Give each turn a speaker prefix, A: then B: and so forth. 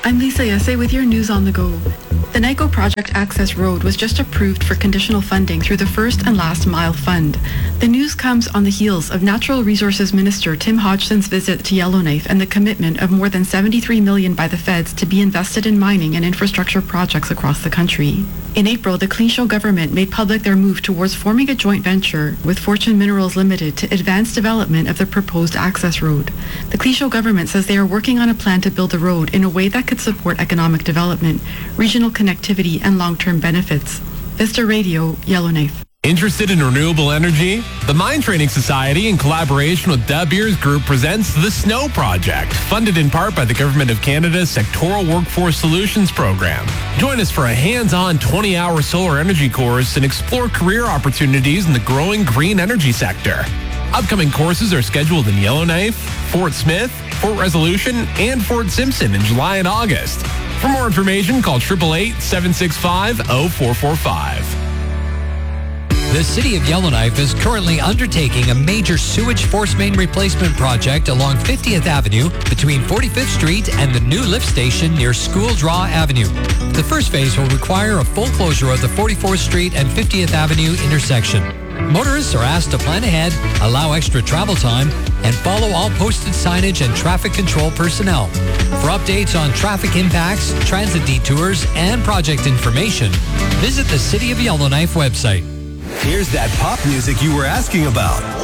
A: I'm Lisa Yase with your news on the go. The NICO Project Access Road was just approved for conditional funding through the First and Last Mile Fund. The news comes on the heels of Natural Resources Minister Tim Hodgson's visit to Yellowknife and the commitment of more than $73 million by the feds to be invested in mining and infrastructure projects across the country. In April, the Clean Show government made public their move towards forming a joint venture with Fortune Minerals Limited to advance development of the proposed access road. The Clean Show government says they are working on a plan to build the road in a way that could support economic development, regional connectivity, and long-term benefits. Vista Radio, Yellowknife.
B: Interested in renewable energy? The Mine Training Society, in collaboration with De Beers Group, presents The Snow Project, funded in part by the Government of Canada's Sectoral Workforce Solutions Program. Join us for a hands-on 20-hour solar energy course and explore career opportunities in the growing green energy sector. Upcoming courses are scheduled in Yellowknife, Fort Smith, Fort Resolution, and Fort Simpson in July and August. For more information, call 888-765-0445.
C: The City of Yellowknife is currently undertaking a major sewage force main replacement project along 50th Avenue between 45th Street and the new lift station near School Draw Avenue. The first phase will require a full closure of the 44th Street and 50th Avenue intersection. Motorists are asked to plan ahead, allow extra travel time, and follow all posted signage and traffic control personnel. For updates on traffic impacts, transit detours, and project information, visit the City of Yellowknife website.
D: Here's that pop music you were asking about.